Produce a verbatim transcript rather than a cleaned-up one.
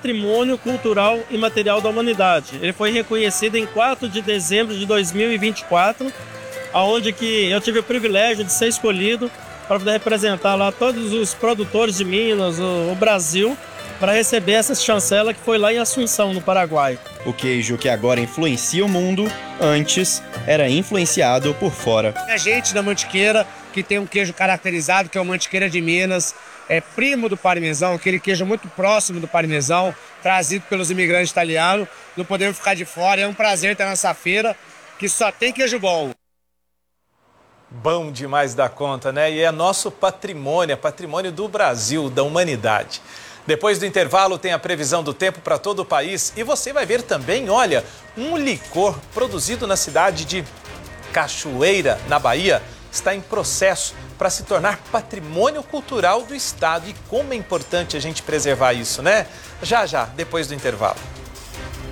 Patrimônio Cultural e Material da Humanidade. Ele foi reconhecido em quatro de dezembro de dois mil e vinte e quatro, onde que eu tive o privilégio de ser escolhido para poder representar lá todos os produtores de Minas, o, o Brasil, para receber essa chancela que foi lá em Assunção, no Paraguai. O queijo que agora influencia o mundo, antes era influenciado por fora. A gente da Mantiqueira, que tem um queijo caracterizado, que é o Mantiqueira de Minas, é primo do parmesão, aquele queijo muito próximo do parmesão, trazido pelos imigrantes italianos. Não podemos ficar de fora, é um prazer estar nessa feira, que só tem queijo bom. Bom demais da conta, né? E é nosso patrimônio, é patrimônio do Brasil, da humanidade. Depois do intervalo tem a previsão do tempo para todo o país e você vai ver também, olha, um licor produzido na cidade de Cachoeira, na Bahia, está em processo para se tornar patrimônio cultural do estado. E como é importante a gente preservar isso, né? Já, já, depois do intervalo.